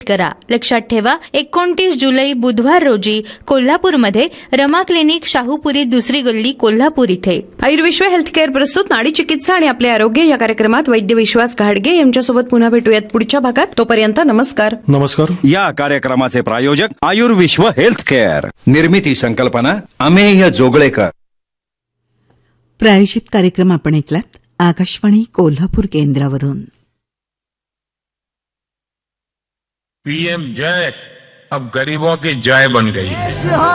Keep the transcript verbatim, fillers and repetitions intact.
करा. लक्षात ठेवा, एकोणतीस जुलै बुधवार रोजी कोल्हापूरमध्ये रमा क्लिनिक, शाहूपुरी, दुसरी गल्ली, कोल्हापूर इथे. आयुर्विश्व हेल्थकेअर प्रस्तुत नाडी चिकित्सा आणि आपले आरोग्य या कार्यक्रमात वैद्य विश्वास घाडगे यांच्यासोबत पुन्हा भेटूयात पुढच्या भागात. तोपर्यंत नमस्कार. नमस्कार. या कार्यक्रमाचे प्रायोजक आयुर्विश्व हेल्थकेअर. निर्मिती संकल्पना अमेय जोगळेकर. प्रायोजित कार्यक्रम आपण ऐकलात आकाशवाणी कोल्हापूर केंद्रावरून. पीएम जय अब गरीबों की जय बन गई है.